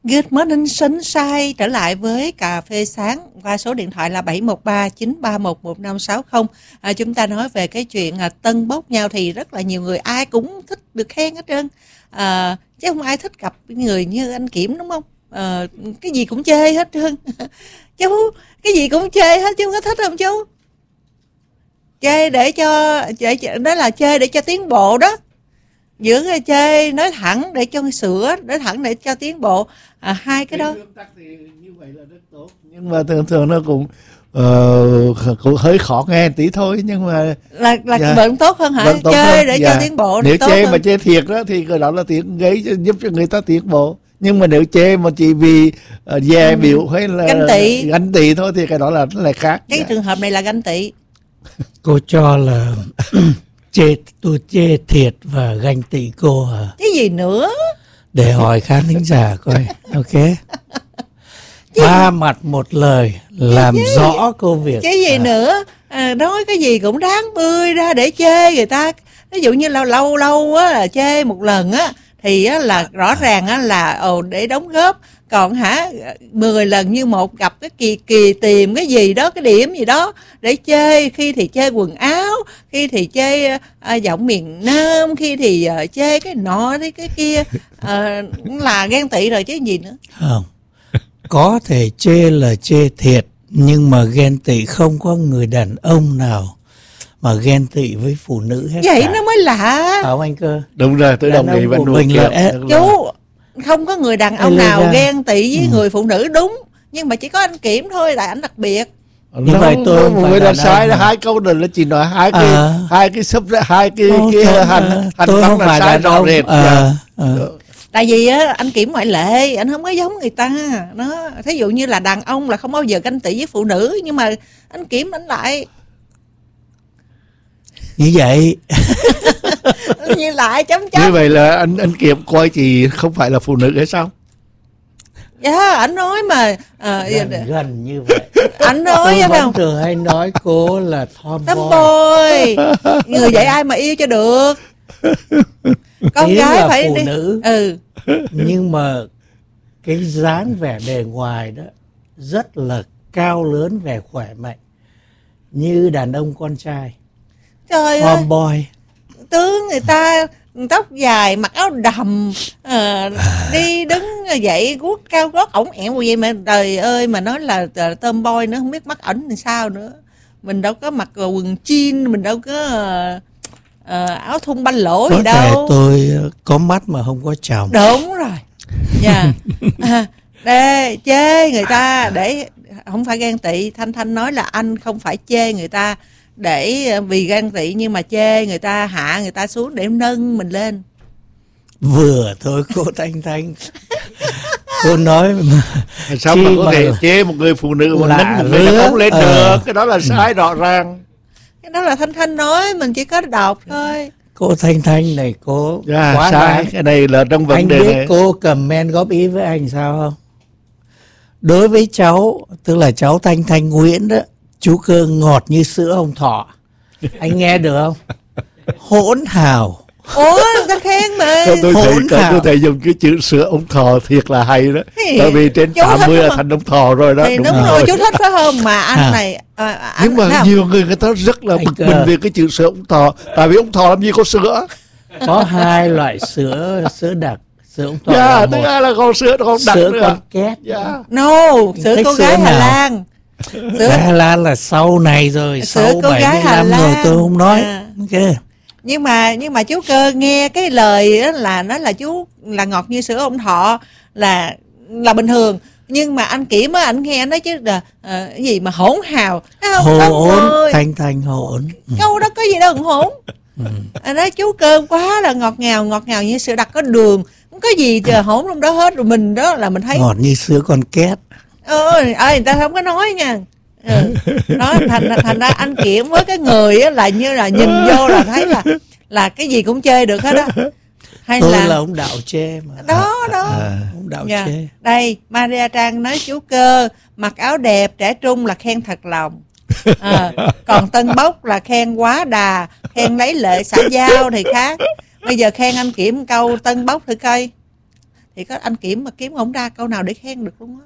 Good morning sunshine, trở lại với cà phê sáng qua số điện thoại là 713-931-1560. Chúng ta nói về cái chuyện tân bốc nhau thì rất là nhiều người, ai cũng thích được khen hết trơn. Chứ không ai thích gặp người như anh Kiểm, đúng không? Cái gì cũng chê hết trơn. Chú, cái gì cũng chê hết, chú có thích không chú? Chê để cho, đó là chê để cho tiến bộ đó. Giữa cái chê nói thẳng để cho sửa, nói thẳng để cho tiến bộ, hai cái đó. Thì như vậy là rất tốt, nhưng mà thường nó cũng hơi khó nghe tí thôi, nhưng mà là vẫn tốt hơn hả? Tốt chê hơn, để cho tiến bộ. Nếu chê mà chê thiệt đó thì cái đó là tiếng gây giúp cho người ta tiến bộ. Nhưng mà nếu chê mà chỉ vì dè biểu hay là ganh tị thôi thì cái đó là khác. Cái trường hợp này là ganh tị. Cô cho là tôi chê thiệt và ganh tị cô hả? Cái gì nữa? Để hỏi khán thính giả coi. Ok. Ba mặt một lời làm rõ câu việc. Cái gì nữa? Nói cái gì cũng đáng bươi ra để chê người ta. Ví dụ như lâu lâu á là chê một lần á thì á là rõ ràng á là để đóng góp. Còn 10 lần như một gặp cái kỳ tìm cái gì đó, cái điểm gì đó để chê. Khi thì chê quần áo, khi thì chê giọng miền Nam, khi thì chê cái nọ cái kia, là ghen tị rồi chứ gì nữa. Không, có thể chê là chê thiệt, nhưng mà ghen tị không có người đàn ông nào mà ghen tị với phụ nữ hết. Vậy cả. Nó mới lạ. Phải không anh Cơ? Đúng rồi, tôi đồng ý với mình là chú. Không có người đàn ông nào ghen tị với người phụ nữ, đúng. Nhưng mà chỉ có anh Kiểm thôi, là anh đặc biệt. Như vậy tôi không phải là sai. Hai câu này là chỉ nói hai cái hành động là sai rõ rệt. Tại vì á, anh Kiểm ngoại lệ, anh không có giống người ta. Nó thí dụ như là đàn ông là không bao giờ ganh tị với phụ nữ, nhưng mà anh Kiểm anh lại như vậy. Như lại chấm. Như vậy là anh Kiểm coi chị không phải là phụ nữ hay sao? Dạ, anh nói mà gần như vậy. Anh nói tôi vẫn thường hay nói cô là tomboy. Người vậy ai mà yêu cho được. Con Ý gái là phải phụ đi. Nữ. Nhưng mà cái dáng vẻ bề ngoài đó rất là cao lớn, vẻ khỏe mạnh, như đàn ông con trai. Trời ơi, tomboy. Tướng người ta tóc dài, mặc áo đầm, đi đứng vậy, guốc cao gót ổng ẹo vậy mà trời ơi, mà nói là tomboy nữa, không biết mắc ẩn thì sao nữa. Mình đâu có mặc quần jean, mình đâu có áo thun banh lỗ gì đâu. Có thể tôi có mắt mà không có chồng. Đúng rồi. Dạ. Để chê người ta, để không phải ghen tị. Thanh nói là anh không phải chê người ta để vì ghen tị, nhưng mà chê người ta, hạ người ta xuống để nâng mình lên. Vừa thôi cô Thanh. Cô nói mà sao mà có thể chê một người phụ nữ mà nâng người đàn ông lên được? Cái đó là sai rõ ràng. Cái đó là Thanh nói, mình chỉ có đọc thôi. Cô Thanh này cô quá sai. Cái này là trong vấn đề này. Anh biết cô comment góp ý với anh sao không? Đối với cháu, tức là cháu Thanh Nguyễn đó, chú Cơ ngọt như sữa ông Thọ. Anh nghe được không? Hỗn hào. Ủa, ta khen mà. Tôi thấy dùng cái chữ sữa ông Thọ thiệt là hay đó. Tại vì trên 80 là thành ông Thọ rồi đó. Thì đúng rồi, chú thích phải không? Mà anh này nhưng mà nhiều người ta rất là bực mình về cái chữ sữa ông Thọ. Tại vì ông Thọ làm gì có sữa. Có hai loại sữa đặc. Sữa ông Thọ thứ hai là con sữa con đặc. Sữa con két. Sữa cô gái Hà Lan. Sữa Hà Lan là sau này rồi, sau 75 rồi tôi không nói. Okay. Nhưng mà chú Cơ nghe cái lời đó là nói là chú là ngọt như sữa ông Thọ là bình thường. Nhưng mà anh Kiểm á, anh nghe nói chứ là cái gì mà hỗn hào. Hỗn, Thanh hỗn. Câu đó có gì đâu hỗn. Nói chú Cơ quá là ngọt ngào như sữa đặc có đường. Không có gì hỗn trong đó hết. Rồi mình đó là mình thấy ngọt như sữa con két. Người ta không có nói nha. Đó, thành ra anh Kiểm với cái người á là như là nhìn vô là thấy là cái gì cũng chê được hết á. Hay tôi là ông đạo chê mà. Đó. Ông đạo chê. Đây, Maria Trang nói chú Cơ mặc áo đẹp, trẻ trung là khen thật lòng. Còn tân bốc là khen quá đà, khen lấy lệ xã giao thì khác. Bây giờ khen anh Kiểm câu tân bốc thử coi. thì có anh Kiểm mà kiếm không ra câu nào để khen được luôn á.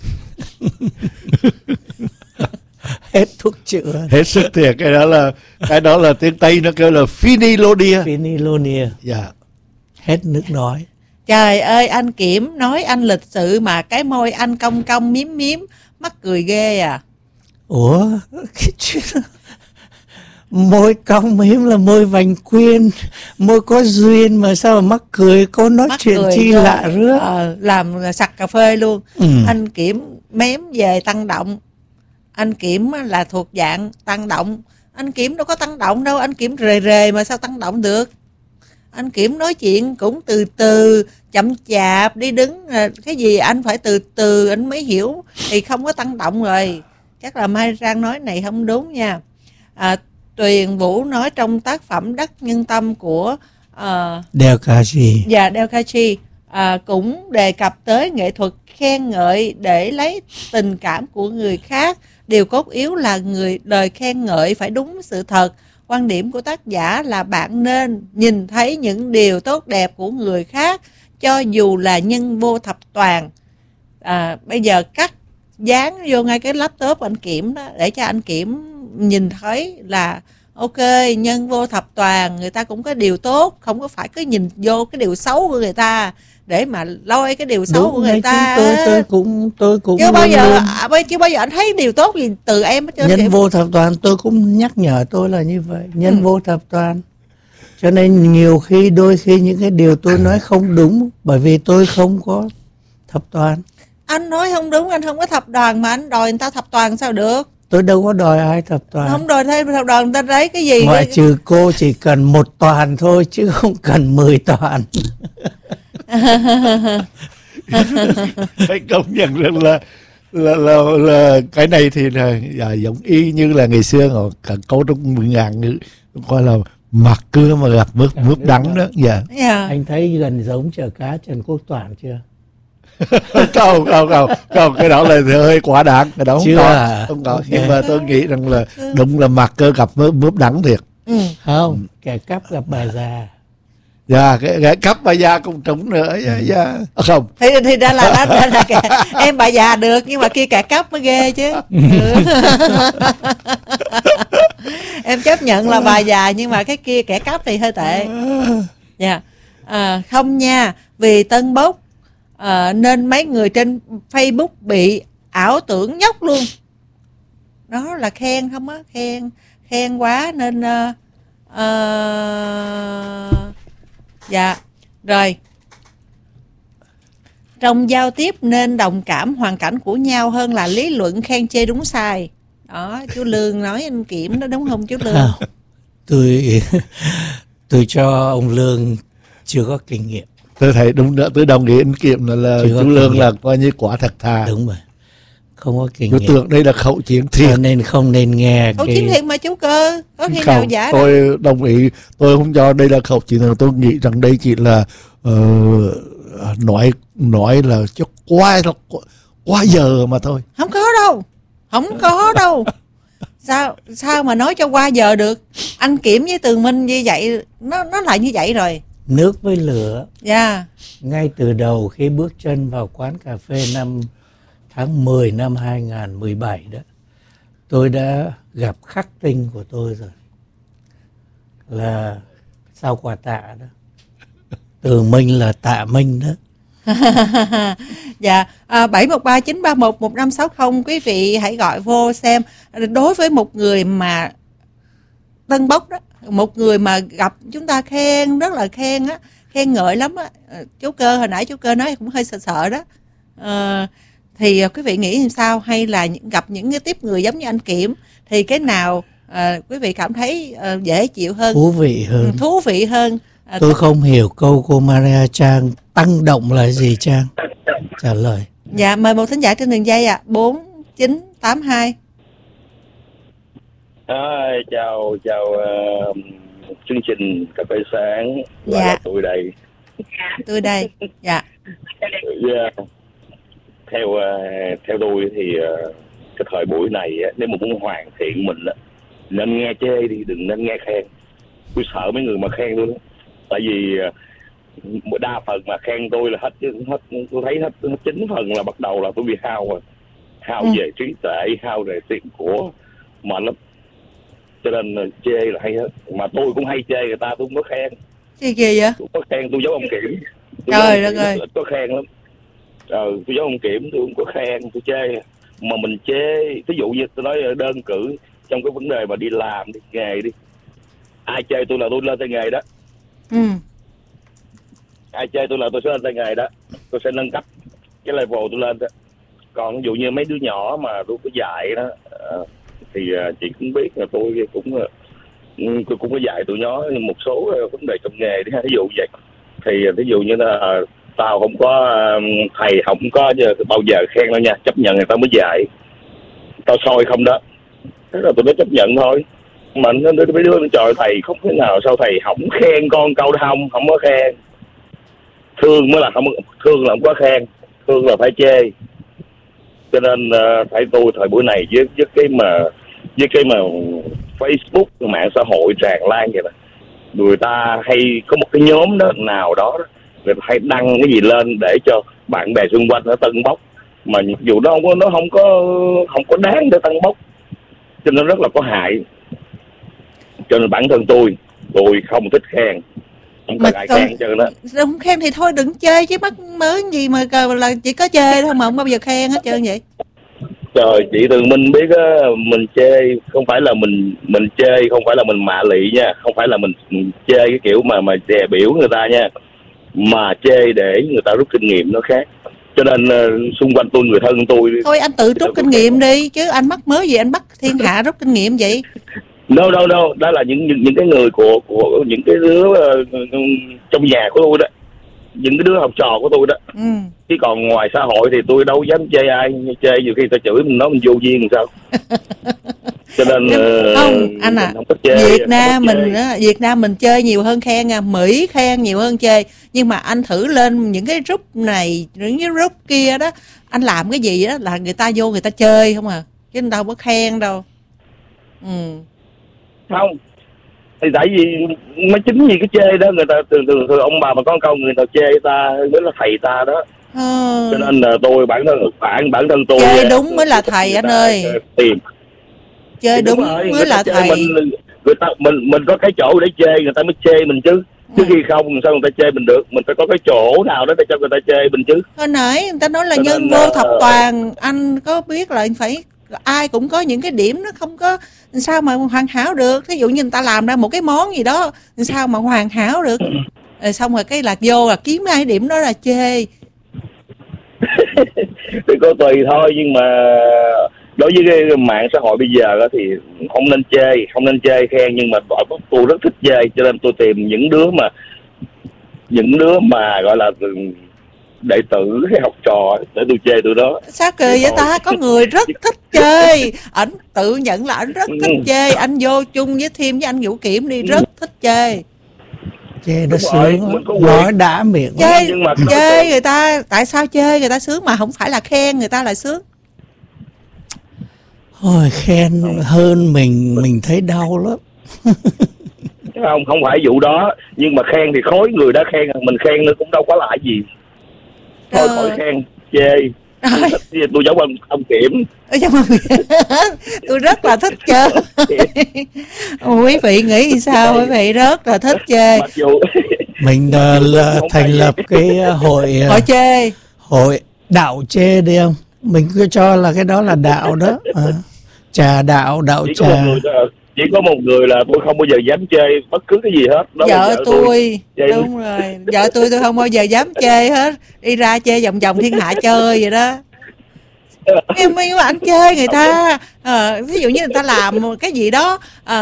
Hết thuốc chữa. Hết sức thiệt. Cái đó là tiếng Tây nó kêu là Phinilonia. Phinilonia. Dạ. Hết nước nói. Trời ơi, anh Kiểm nói anh lịch sự mà cái môi anh cong cong miếm miếm, mắc cười ghê à. Ủa, cái chuyện môi cong miếm là môi vành quyên, môi có duyên mà sao mà mắc cười, cô nói Mắc chuyện cười chi rồi. lạ rứa. Làm sặc cà phê luôn. Anh Kiểm mém về tăng động. Anh Kiểm là thuộc dạng tăng động. Anh Kiểm đâu có tăng động đâu, anh Kiểm rề rề mà sao tăng động được. Anh Kiểm nói chuyện cũng từ từ, chậm chạp, đi đứng cái gì anh phải từ từ anh mới hiểu, thì không có tăng động rồi. Chắc là Mai Trang nói này không đúng nha. Tuyền Vũ nói trong tác phẩm Đất Nhân Tâm của Dale Carnegie. Dạ, Dale Carnegie cũng đề cập tới nghệ thuật khen ngợi để lấy tình cảm của người khác. Điều cốt yếu là lời khen ngợi phải đúng sự thật. Quan điểm của tác giả là bạn nên nhìn thấy những điều tốt đẹp của người khác, cho dù là nhân vô thập toàn. Bây giờ cắt dán vô ngay cái laptop của anh Kiểm đó, để cho anh Kiểm nhìn thấy là ok, nhân vô thập toàn, người ta cũng có điều tốt, không có phải cứ nhìn vô cái điều xấu của người ta để mà lôi cái điều xấu của người ta. Tôi cũng chưa bao giờ anh thấy điều tốt gì từ em hết trơn. Nhân vô thập toàn, tôi cũng nhắc nhở tôi là như vậy. Nhân vô thập toàn, cho nên đôi khi những cái điều tôi nói không đúng, bởi vì tôi không có thập toàn. Anh nói không đúng, anh không có thập đoàn mà anh đòi người ta thập toàn sao được. Tôi đâu có đòi ai thập toàn. Không đòi thêm thập đoàn, người ta lấy cái gì. Ngoại trừ cô chỉ cần 1 toàn thôi, chứ không cần 10 toàn. Phải công nhận rằng là cái này thì là giống y như là ngày xưa ở cả câu trong 10.000 ngữ gọi là mặc cưa mà gặp mướp đắng đó. Dạ. Anh thấy gần giống chở cá Trần Quốc Toản chưa? Không, cái đó là hơi quá đáng. Cái đó không có. Okay. Nhưng mà tôi nghĩ rằng là đúng là mặc cơ gặp mướp đắng thiệt. Không, kẻ cắp gặp bà già. Dạ, cái cắp bà già cũng trúng nữa. Dạ. Không. Thì ra là em bà già được, nhưng mà kia cả cắp mới ghê chứ. Em chấp nhận là bà già, nhưng mà cái kia kẻ cắp thì hơi tệ. Dạ. Không nha, vì Tân Bốc nên mấy người trên Facebook bị ảo tưởng nhóc luôn. Đó là khen không á, khen quá nên dạ. Rồi, trong giao tiếp nên đồng cảm hoàn cảnh của nhau hơn là lý luận khen chê đúng sai. Đó, chú Lương nói anh Kiểm đó, đúng không chú Lương? Tôi cho ông Lương chưa có kinh nghiệm. Tôi thấy đúng nữa, tôi đồng ý anh Kiểm là chú Lương là coi như quả thật thà. Đúng rồi, không có kinh nghiệm. Tôi tưởng đây là khẩu chiến thiệt. Cho nên không nên nghe khẩu chiến thiệt mà chú Cơ. Có khi không, nào giả tôi đâu. Đồng ý, tôi không cho đây là khẩu chiến thiệt. Tôi nghĩ rằng đây chỉ là nói là cho quá giờ mà thôi. Không có đâu. Sao mà nói cho qua giờ được. Anh Kiểm với Tường Minh như vậy, nó lại như vậy rồi. Nước với lửa. Dạ. Ngay từ đầu khi bước chân vào quán cà phê tháng 10 năm 2017 đó, tôi đã gặp khắc tinh của tôi rồi. Là sau quà Tạ đó. Tường Minh là Tạ Minh đó. Dạ, 713-931-1560, quý vị hãy gọi vô xem. Đối với một người mà Tân Bốc đó, một người mà gặp chúng ta khen, rất là khen á, khen ngợi lắm á. Chú Cơ hồi nãy chú Cơ nói cũng hơi sợ đó. Thì quý vị nghĩ làm sao? Hay là gặp những cái tiếp người giống như anh Kiểm, thì cái nào quý vị cảm thấy dễ chịu hơn, thú vị hơn? Tôi không hiểu câu cô Maria Trang tăng động là gì, Trang trả lời. Dạ, mời một thính giả trên đường dây 4982. Chào chương trình cà phê sáng. Dạ. Tôi đây. Dạ. Theo tôi thì cái thời buổi này nếu mà muốn hoàn thiện mình nên nghe chê đi, đừng nên nghe khen. Tôi sợ mấy người mà khen luôn. Tại vì đa phần mà khen tôi là hết tôi thấy hết 9 phần là bắt đầu là tôi bị hao rồi, hao về trí tuệ, hao về tiền của mệt lắm, cho nên chê là hay hết. Mà tôi cũng hay chê người ta, tôi không có khen. Gì kỳ vậy? Tôi có khen, tôi giấu ông Kiểm. Trời đất ơi, có khen lắm. Tôi giấu ông Kiểm, tôi không có khen, tôi chê. Mà mình chê, ví dụ như tôi nói đơn cử trong cái vấn đề mà đi làm, đi nghề đi, ai chê tôi là tôi lên tay nghề đó. Ai chê tôi là tôi sẽ lên tay nghề đó, tôi sẽ nâng cấp cái level tôi lên đó. Còn ví dụ như mấy đứa nhỏ mà tôi có dạy đó, thì chị cũng biết là tôi cũng có dạy tụi nó một số vấn đề trong nghề đi ha, ví dụ vậy. Thì ví dụ như là tao không có, thầy không có bao giờ khen đâu nha, chấp nhận người ta mới dạy, tao soi không đó, thế là tụi nó chấp nhận thôi. Mà nó mấy đứa nó trời thầy không thể nào sao thầy không khen con câu không có khen. Thương mới là không, thương là không có khen, thương là phải chê. Cho nên thấy tôi thời buổi này với cái mà Facebook, mạng xã hội tràn lan vậy nè, người ta hay có một cái nhóm đó nào đó, người ta hay đăng cái gì lên để cho bạn bè xung quanh nó tâng bốc, mà dù nó không có đáng để tâng bốc, cho nên rất là có hại. Cho nên bản thân tôi không thích khen, không có ai khen cho nó. Không khen thì thôi đừng chơi chứ, mắc mới gì mà là chỉ có chê thôi mà không bao giờ khen hết trơn vậy. Trời, chị Tường Minh biết á, mình chê không phải là mình chê không phải là mình mạ lị nha, không phải là mình chê cái kiểu mà dè biểu người ta nha, mà chê để người ta rút kinh nghiệm nó khác. Cho nên xung quanh tôi, người thân tôi thôi anh tự rút kinh nghiệm đi chứ, anh mắc mới gì anh bắt thiên hạ rút kinh nghiệm vậy? No, đó là những cái người của những cái đứa trong nhà của tôi đó, những cái đứa học trò của tôi đó. Chứ còn ngoài xã hội thì tôi đâu dám chê ai, chê nhiều khi ta chửi mình nói mình vô duyên làm sao. Cho nên không anh à, Việt Nam mình chê nhiều hơn khen à, Mỹ khen nhiều hơn chê. Nhưng mà anh thử lên những cái group này, những cái group kia đó, anh làm cái gì đó là người ta vô người ta chơi không à, chứ người ta không có khen đâu. Không, thì tại vì mới chính vì cái chê đó, người ta thường ông bà mà có câu người nào chê ta mới là thầy ta đó. Cho nên là tôi bản thân tôi chê đúng mới là thầy anh ơi. Chê đúng mới là thầy. Mình có cái chỗ để chê người ta mới chê mình chứ. Chứ khi không sao người ta chê mình được, mình phải có cái chỗ nào đó để cho người ta chê mình chứ. Hồi nãy người ta nói là nhân vô thập toàn, anh có biết là phải ai cũng có những cái điểm nó không có sao mà hoàn hảo được. Thí dụ như người ta làm ra một cái món gì đó sao mà hoàn hảo được, xong rồi cái lạc vô là kiếm hai điểm đó là chê. Thì có tùy thôi, nhưng mà đối với cái mạng xã hội bây giờ thì không nên chê khen, nhưng mà tôi rất thích chê, cho nên tôi tìm những đứa mà gọi là đệ tử hay học trò để tôi chê tụi đó. Sao kỳ vậy ta? Có người rất thích chê, ảnh tự nhận là ảnh rất thích chê, anh vô chung với thêm với anh Vũ Kiểm đi, rất thích chê. Chê nó sướng, nói đã miệng. Chê người ta, tại sao chê người ta sướng mà không phải là khen người ta lại sướng? Thôi khen hơn mình thấy đau lắm. Không phải vụ đó, nhưng mà khen thì khối người đã khen, mình khen nữa cũng đâu có lại gì. Thôi khỏi khen, chê. Tôi giống ông Kiểm. Tôi rất là thích chê. Quý vị nghĩ sao? Quý vị rất là thích chê. Mình thành lập cái hội chê, hội đạo chê đi không? Mình cứ cho là cái đó là đạo đó. Trà đạo trà. Chỉ có một người là tôi không bao giờ dám chê bất cứ cái gì hết. Đó vợ tôi. Đúng rồi, vợ tôi không bao giờ dám chê hết. Đi ra chê vòng vòng thiên hạ chơi vậy đó. Nhưng mà anh chê người ta, ví dụ như người ta làm một cái gì đó,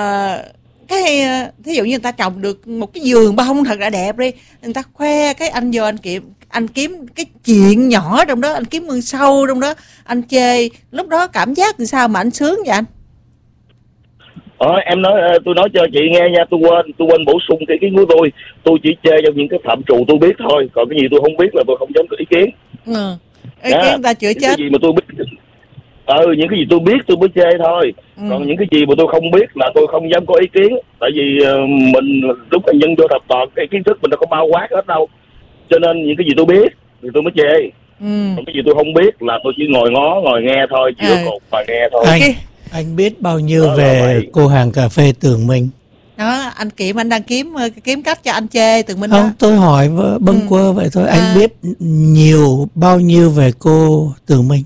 ví dụ như người ta trồng được một cái vườn bông thật là đẹp đi, người ta khoe, cái anh vô anh kiếm cái chuyện nhỏ trong đó, anh kiếm mương sâu trong đó, anh chê, lúc đó cảm giác làm sao mà anh sướng vậy anh? Em nói, tôi nói cho chị nghe nha, tôi quên bổ sung cái ý kiến của tôi chỉ chê trong những cái phạm trù tôi biết thôi, còn cái gì tôi không biết là tôi không dám có ý kiến. Ý kiến ta chữa chết. Cái gì mà tôi biết, những cái gì tôi biết tôi mới chê thôi. Còn những cái gì mà tôi không biết là tôi không dám có ý kiến, tại vì mình lúc mà nhân vô thập toàn cái kiến thức mình đâu có bao quát hết đâu, cho nên những cái gì tôi biết thì tôi mới chê. Còn cái gì tôi không biết là tôi chỉ ngồi ngó ngồi nghe thôi, chỉ có cột và nghe thôi. Anh biết bao nhiêu về cô hàng cà phê Tường Minh? Đó, anh Kiểm anh đang kiếm cách cho anh chê Tường Minh đó. Không, tôi hỏi bâng quơ vậy thôi. Anh biết bao nhiêu về cô Tường Minh?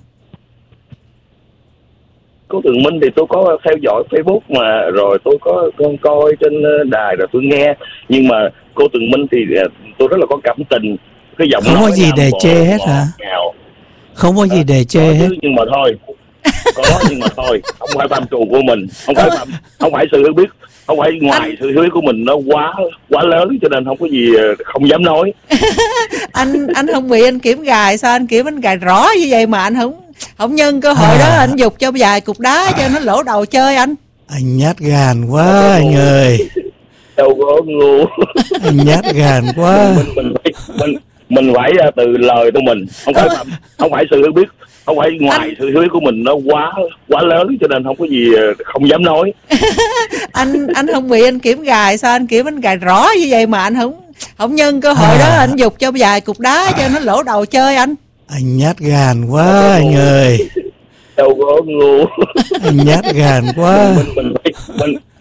Cô Tường Minh thì tôi có theo dõi Facebook mà, rồi tôi có coi trên đài rồi tôi nghe. Nhưng mà cô Tường Minh thì tôi rất là có cảm tình. Cái giọng không có gì để chê hết hả? Không có gì để chê hết. Nhưng mà thôi, có nhưng mà thôi, không phải phạm trù của mình, không phải sự hiểu biết, không phải ngoài sự hiểu biết của mình nó quá lớn, cho nên không có gì không dám nói. anh không bị anh Kiểm gài sao? Anh Kiểm anh gài rõ như vậy mà anh không nhân cơ hội đó, anh giục cho vài cục đá cho nó lỗ đầu chơi anh. Anh nhát gan quá anh ơi. Đâu có ngu. Anh nhát gan quá. Mình phải từ lời của mình, không phải sự hiểu biết, không phải ngoài sự hiểu biết của mình nó quá lớn, cho nên không có gì không dám nói. anh không bị anh Kiểm gài sao? Anh Kiểm anh gài rõ như vậy mà anh không nhân cơ hội đó, anh giục cho vài cục đá cho nó lỗ đầu chơi anh. Anh nhát gan quá anh ơi. Đâu có ngu. Anh nhát gan quá.